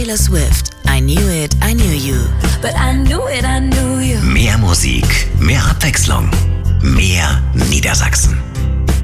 Taylor Swift, I Knew It, I Knew You. But I knew it, I knew you. Mehr Musik, mehr Abwechslung, mehr Niedersachsen.